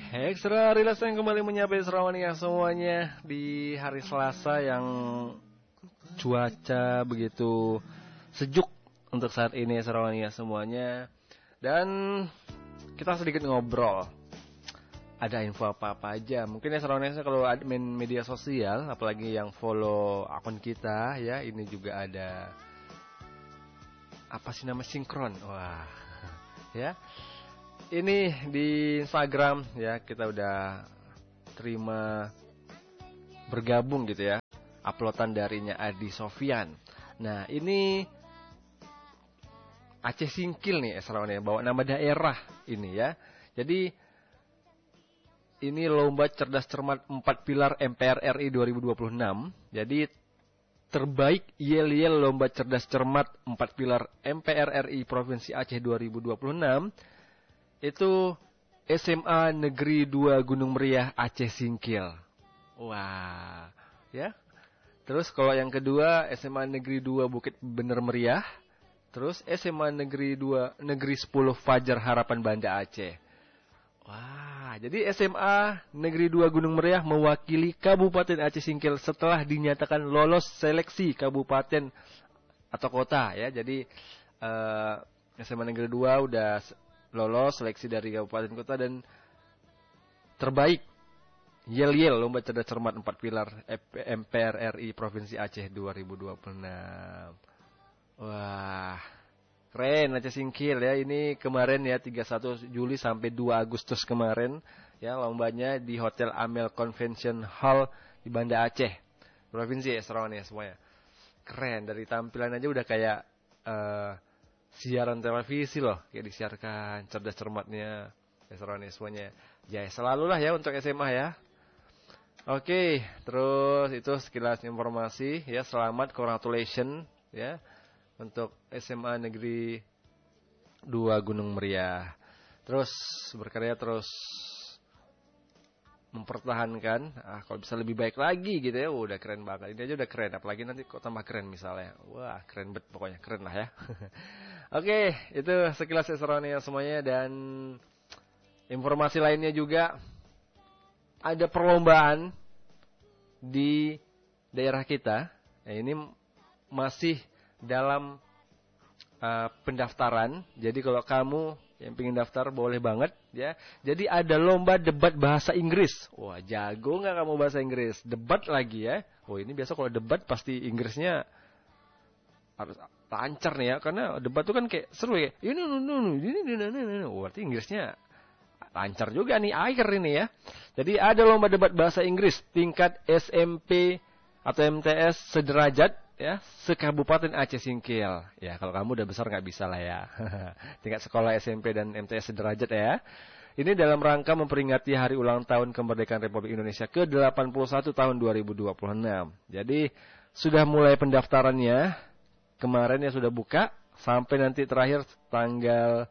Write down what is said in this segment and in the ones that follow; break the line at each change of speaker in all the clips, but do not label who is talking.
Ekstra Relax yang kembali menyapa Serawani semuanya di hari Selasa yang cuaca begitu sejuk untuk saat ini Serawani semuanya. Dan kita sedikit ngobrol. Ada info apa-apa aja. Mungkin Serawani kalau admin media sosial, apalagi yang follow akun kita ya, ini juga ada apa sih nama sinkron. Wah. Ya. Ini di Instagram ya, kita udah terima bergabung gitu ya, uploadan darinya Adi Sofyan. Nah ini Aceh Singkil nih Esrawan, bawa nama daerah ini ya. Jadi ini lomba cerdas cermat 4 pilar MPR RI 2026. Jadi terbaik yel-yel lomba cerdas cermat 4 pilar MPR RI Provinsi Aceh 2026 itu SMA Negeri 2 Gunung Meriah Aceh Singkil. Wah, ya. Terus kalau yang kedua SMA Negeri 2 Bukit Bener Meriah. Terus SMA Negeri 2 Negeri 10 Fajar Harapan Banda Aceh. Wah, jadi SMA Negeri 2 Gunung Meriah mewakili Kabupaten Aceh Singkil setelah dinyatakan lolos seleksi kabupaten atau kota ya. Jadi SMA Negeri 2 udah lolos seleksi dari kabupaten kota dan terbaik yel-yel lomba cerdas cermat 4 pilar MPR RI Provinsi Aceh 2026. Wah, keren Aceh Singkil ya. Ini kemarin ya 31 Juli sampai 2 Agustus kemarin ya, lombanya di Hotel Amel Convention Hall di Banda Aceh Provinsi Esrawan ya semuanya. Keren, dari tampilan aja udah kayak siaran televisi loh, kayak disiarkan cerdas cermatnya Esrawan ya semuanya. Ya selalulah ya untuk SMA ya. Oke, terus itu sekilas informasi ya. Selamat, congratulations ya untuk SMA Negeri 2 Gunung Meriah. Terus berkarya, terus mempertahankan. Kalau bisa lebih baik lagi gitu ya. Udah keren banget. Ini aja udah keren. Apalagi nanti kok tambah keren misalnya. Wah, keren bet pokoknya. Keren lah ya. Oke, itu sekilas Esrania semuanya. Dan informasi lainnya juga. Ada perlombaan di daerah kita. Ini masih dalam pendaftaran. Jadi kalau kamu yang pengen daftar boleh banget ya. Jadi ada lomba debat bahasa Inggris. Wah, jago nggak kamu bahasa Inggris? Debat lagi ya. Oh, ini biasa kalau debat pasti Inggrisnya harus lancar nih ya, karena debat itu kan kayak seru ya. Ini. Oh, berarti Inggrisnya lancar juga nih, air ini ya. Jadi ada lomba debat bahasa Inggris tingkat SMP atau MTS sederajat ya, sekabupaten Aceh Singkil. Ya, kalau kamu udah besar nggak bisa lah ya. Tingkat sekolah SMP dan MTS sederajat ya. Ini dalam rangka memperingati hari ulang tahun kemerdekaan Republik Indonesia ke-81 tahun 2026. Jadi sudah mulai pendaftarannya. Kemarin ya sudah buka sampai nanti terakhir tanggal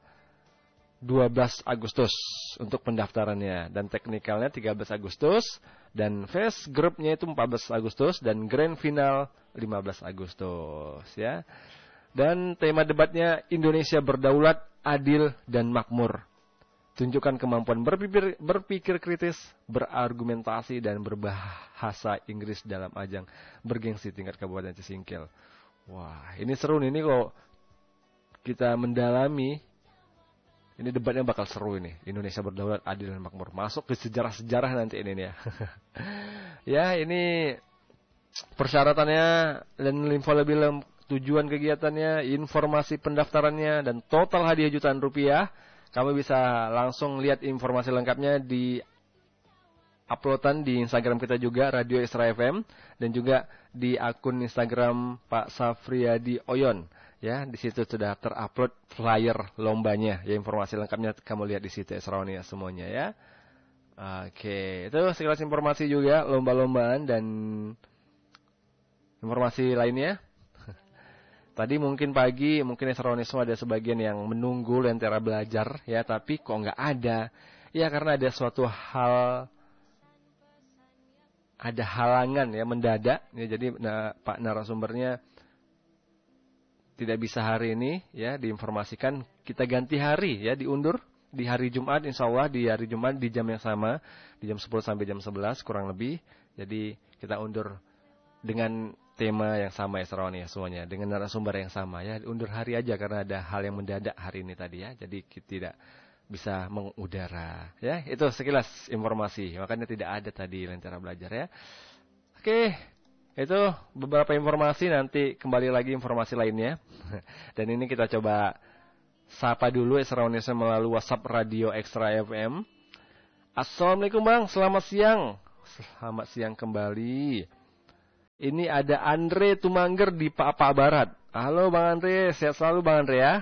12 Agustus untuk pendaftarannya, dan teknikalnya 13 Agustus, dan face grupnya itu 14 Agustus, dan grand final 15 Agustus ya. Dan tema debatnya Indonesia berdaulat, adil, dan makmur. Tunjukkan kemampuan berpikir kritis, berargumentasi, dan berbahasa Inggris dalam ajang bergengsi tingkat Kabupaten Aceh Singkil. Wah, ini seru nih, ini kok kita mendalami. Ini debatnya bakal seru ini. Indonesia berdaulat, adil, dan makmur. Masuk ke sejarah-sejarah nanti ini ya. Ya, ini persyaratannya dan info lebih tujuan kegiatannya, informasi pendaftarannya, dan total hadiah jutaan rupiah. Kamu bisa langsung lihat informasi lengkapnya di uploadan di Instagram kita juga, Radio Isra FM, dan juga di akun Instagram Pak Safriyadi Oyon. Ya, di situ sudah terupload flyer lombanya. Ya, informasi lengkapnya kamu lihat di situ Esrawania semuanya ya. Oke, itu sekilas informasi juga lomba-lombaan dan informasi lainnya. Tadi mungkin pagi, mungkin Esrawania semua ada sebagian yang menunggu Lentera belajar ya, tapi kok nggak ada. Ya, karena ada suatu hal, ada halangan ya mendadak. Ya, jadi Pak narasumbernya tidak bisa hari ini ya diinformasikan, kita ganti hari ya, diundur di hari Jumat, insya Allah di hari Jumat di jam yang sama, di jam 10 sampai jam 11 kurang lebih. Jadi kita undur dengan tema yang sama ya Sarawani ya semuanya, dengan narasumber yang sama ya. Undur hari aja karena ada hal yang mendadak hari ini tadi ya. Jadi kita tidak bisa mengudara ya. Itu sekilas informasi. Makanya tidak ada tadi Lentera Belajar ya. Oke. Itu beberapa informasi, nanti kembali lagi informasi lainnya. Dan ini kita coba sapa dulu Sarawani melalui WhatsApp Radio Extra FM. Assalamualaikum Bang, selamat siang. Selamat siang kembali. Ini ada Andre Tumangger di Papa Barat. Halo Bang Andre, sehat selalu Bang Andre ya.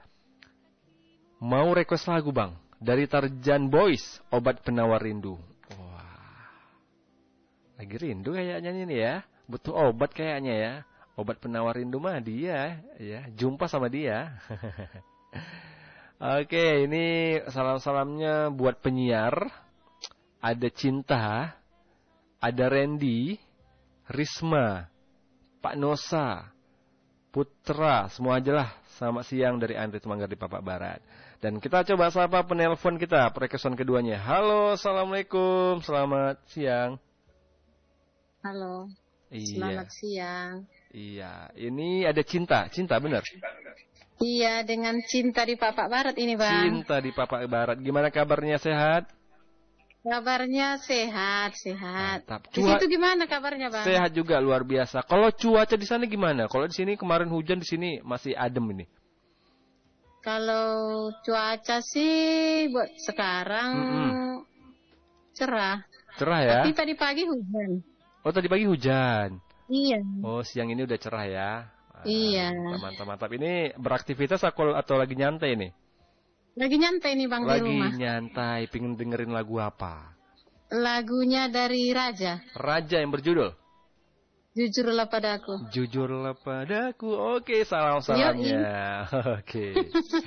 Mau request lagu Bang, dari Tarjan Boys, Obat Penawar Rindu. Wah, lagi rindu kayaknya ini ya. Butuh obat kayaknya ya. Obat penawar rindu mah dia ya. Jumpa sama dia. Oke, ini salam-salamnya buat penyiar. Ada Cinta, ada Randy, Risma, Pak Nosa, Putra, semua aja lah. Selamat siang dari Andre Tumangger di Papak Barat. Dan kita coba sapa penelpon kita, requestan keduanya. Halo, assalamualaikum, selamat siang.
Halo.
Iya.
Selamat siang.
Iya, ini ada Cinta benar?
Iya, dengan Cinta di Papak Barat ini, Bang.
Cinta di Papak Barat. Gimana kabarnya, sehat?
Kabarnya sehat.
Mantap.
Di situ gimana kabarnya, Bang?
Sehat juga, luar biasa. Kalau cuaca di sana gimana? Kalau di sini kemarin hujan, di sini masih adem ini.
Kalau cuaca sih buat sekarang cerah.
Cerah ya?
Tapi tadi pagi hujan.
Oh, tadi pagi hujan.
Iya.
Oh, siang ini udah cerah ya.
Iya.
Mantap. Ini beraktivitas atau lagi nyantai nih?
Lagi nyantai nih Bang di rumah.
Lagi nyantai, pingin dengerin lagu apa?
Lagunya dari Raja.
Raja yang berjudul?
Jujurlah Padaku.
Jujurlah Padaku. Oke, salam-salamnya. Oke.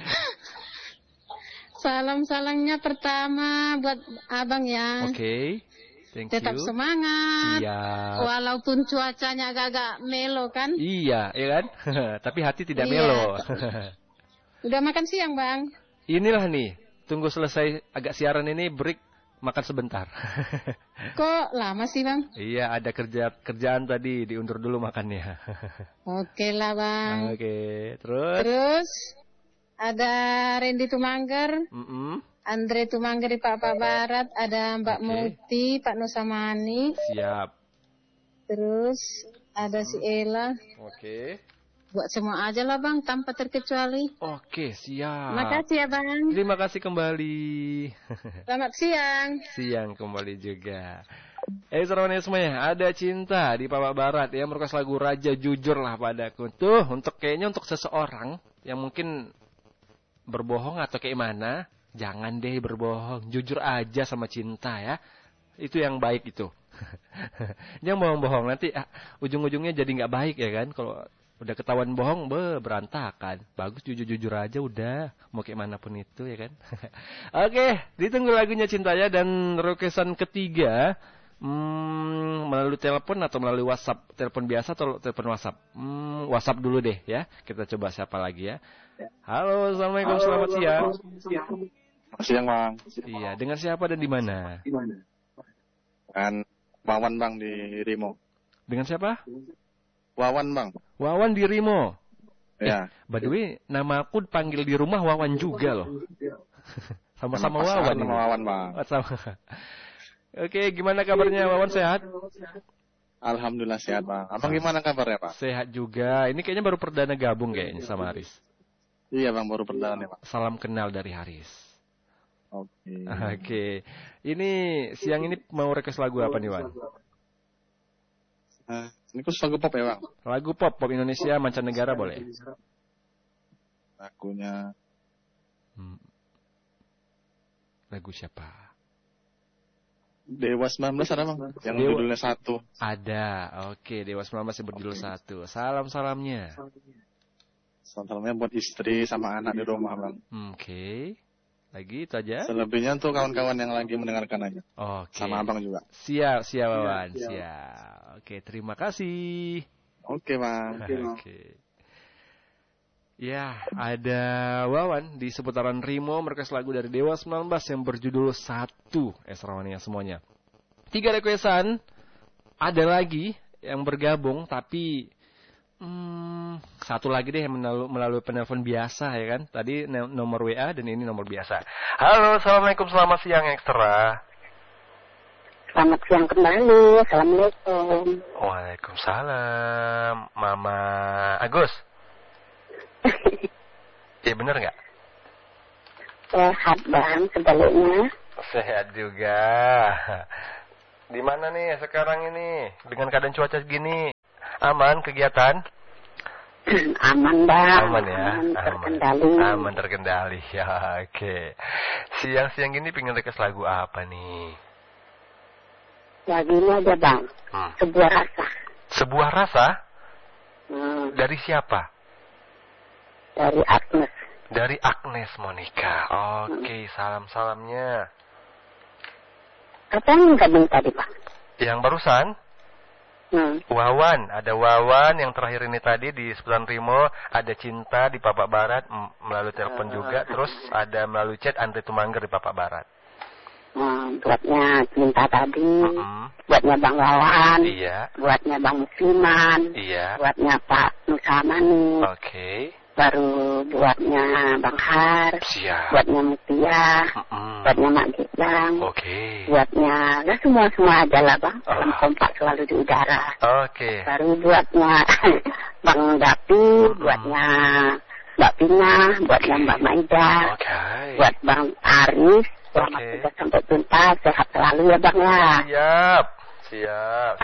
Salam-salamnya pertama buat Abang ya.
Oke. Thank
Tetap
you.
semangat.
Siap.
Walaupun cuacanya agak-agak melo kan.
Iya kan? Tapi hati tidak
Iya.
melo.
Udah makan siang, Bang?
Inilah nih, tunggu selesai agak siaran ini, break, makan sebentar.
Kok lama sih, Bang?
Iya, ada kerjaan tadi, diundur dulu makannya.
Oke lah, Bang.
Oke, terus?
Terus, ada Randy Tumangger. Andre Tumangger di Papak Barat, ada Mbak Muti, Pak Nusamani.
Siap.
Terus ada si Ella.
Oke.
Buat semua aja lah Bang, tanpa terkecuali.
Oke, siap.
Makasih ya Bang.
Terima kasih kembali.
Selamat siang.
Siang kembali juga. Sarawani semuanya, ada Cinta di Papak Barat ya, merupakan lagu Raja Jujurlah Padaku. Tuh, kayaknya untuk seseorang yang mungkin berbohong atau kayak mana. Jangan deh berbohong, jujur aja sama cinta ya. Itu yang baik itu. Jangan bohong-bohong, nanti ujung-ujungnya jadi nggak baik ya kan. Kalau udah ketahuan bohong, berantakan. Bagus jujur-jujur aja udah, mau kayak manapun itu ya kan. Oke, ditunggu lagunya Cinta ya. Dan requestan ketiga, melalui telepon atau melalui WhatsApp? Telepon biasa atau telepon WhatsApp? WhatsApp dulu deh ya. Kita coba siapa lagi ya. Halo, assalamualaikum, selamat siang.
Siang Bang.
Iya, dengan siapa dan di mana?
Dengan Wawan Bang di Rimo.
Dengan siapa?
Wawan Bang.
Wawan di Rimo.
Ya.
By the way, nama aku panggil di rumah Wawan juga loh. Sama-sama Wawan ini.
Sama Wawan Bang.
Sama. Oke, gimana kabarnya Wawan, sehat?
Alhamdulillah sehat Bang. Abang gimana kabarnya Pak?
Sehat juga. Ini kayaknya baru perdana gabung kayaknya sama Haris.
Iya Bang, baru perdana nih Pak.
Salam kenal dari Haris.
Oke.
Ini siang ini mau request lagu apa nih, Wan?
Ini khusus lagu pop ya, Bang?
Lagu pop Indonesia, mancanegara boleh?
Lagunya...
Lagu siapa?
Dewa 19 ada, Bang? Yang judulnya 1.
Ada, oke. Dewa 19 yang berjudul 1. Salam-salamnya.
Salam-salamnya buat istri sama anak di rumah, Bang.
Oke. Lagi itu aja?
Selebihnya untuk kawan-kawan yang lagi mendengarkan aja.
Oke.
Sama abang juga.
Siap Wawan. Siap. Oke, terima kasih.
Oke, Bang.
Oke. Ya, ada Wawan di seputaran Rimo merequest lagu dari Dewa 19 yang berjudul Satu. Esrawani semuanya. 3 requestan. Ada lagi yang bergabung tapi satu lagi deh yang melalui penelpon biasa ya kan. Tadi nomor WA dan ini nomor biasa. Halo, assalamualaikum, selamat siang Ekstra.
Selamat siang kembali. Assalamualaikum.
Waalaikumsalam. Mama Agus. Iya bener nggak?
Sehat bang, sebaliknya.
Sehat juga. Di mana nih sekarang ini? Dengan keadaan cuaca segini, aman kegiatan?
Aman bang.
Aman ya.
Aman terkendali.
Aman terkendali. Ya oke. Siang-siang gini pengen request lagu apa nih?
Lagunya aja bang. Sebuah rasa.
Sebuah rasa? Dari siapa?
Dari Agnes.
Dari Agnes Monica. Oke, salam-salamnya.
Apa yang minta tadi bang?
Yang barusan? Wawan. Ada Wawan yang terakhir ini tadi di seputaran Rimo. Ada Cinta di Papak Barat melalui telepon juga. Terus ada melalui chat Andre Tumangger di Papak Barat.
Buatnya Cinta tadi. Buatnya Bang Wawan.
Iya.
Buatnya Bang Musiman.
Iya.
Buatnya Pak Nusamani.
Oke.
Baru buatnya Bang Har.
Siap.
Buatnya Mutia. Buatnya Mak Gilang.
Oke.
Buatnya, ya semua aja lah bang. Kompak selalu di udara.
Oke.
Baru buatnya Bang Dapi. Buatnya Mbak Pina. Buatnya Mbak Maida.
Oke.
Buat Bang Aris. Selamat tugas sampai tuntas. Sehat selalu ya bang ya.
Siap.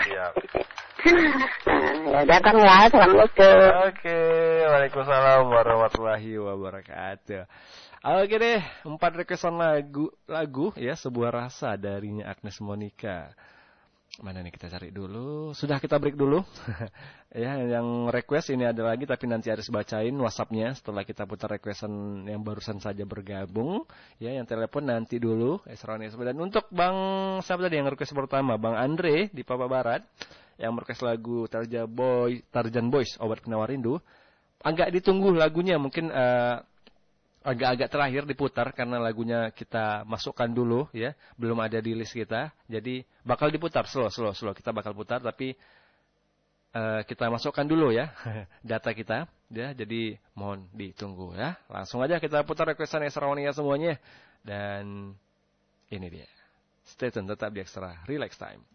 Ya udah bang ya. Assalamualaikum.
Oke. Waalaikumsalam warahmatullahi wabarakatuh. Oke deh, 4 requestan lagu ya, Sebuah Rasa darinya Agnes Monica. Mana nih, kita cari dulu. Sudah, kita break dulu. Ya, yang request ini ada lagi tapi nanti harus bacain WhatsApp-nya setelah kita putar requestan yang barusan saja bergabung. Ya, yang telepon nanti dulu. Dan untuk Bang siapa tadi yang request pertama? Bang Andre di Papak Barat yang request lagu Tarjan Boys, Obat Penawar Rindu. Agak ditunggu lagunya, mungkin agak-agak terakhir diputar karena lagunya kita masukkan dulu ya, belum ada di list kita. Jadi bakal diputar slow. Kita bakal putar tapi kita masukkan dulu ya data kita ya. Jadi mohon ditunggu ya. Langsung aja kita putar requestan Esrawani semuanya. Dan ini dia. Stay tune, tetap di Extra Relax Time.